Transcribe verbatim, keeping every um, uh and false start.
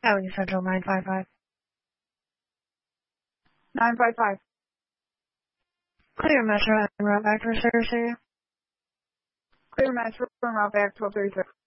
Avenue Central nine five five. nine five five. Clear Metro and route back to service area. Clear Metro and route back twelve thirty-six.